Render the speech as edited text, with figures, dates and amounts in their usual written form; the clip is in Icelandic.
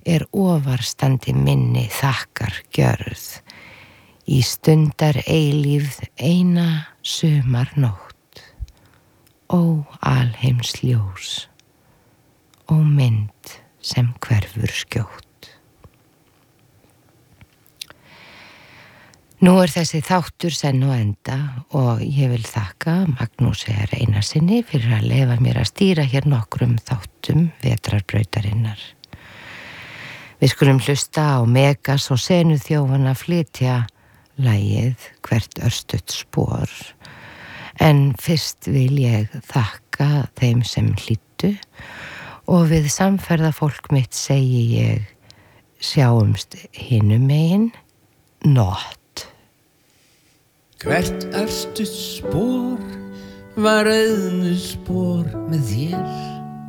ofarstandi minni þakkar gjörð. Í stundar eilífð eina sumarnótt. Ó alheims ljós, ó mynd sem hverfur skjótt. Nú þessi þáttur senn og enda og ég vil þakka Magnúsi R. Einarssyni fyrir að leyfa mér að stýra hér nokkrum þáttum vetrarbrautarinnar. Við skulum hlusta á Megas og Senuþjófana flytja lagið Hvert örstutt spor, en fyrst vil ég þakka þeim sem hlýddu og við samferðafólk mitt segi ég sjáumst hinum megin, nótt. Hvert örstutt spor var auðnu spor með þér.